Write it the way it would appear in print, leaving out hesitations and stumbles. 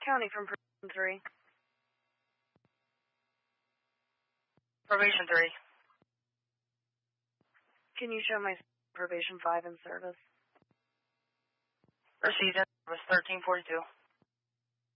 County from Probation 3. Probation 3. Can you show my Probation 5 in service? Received in service 1342.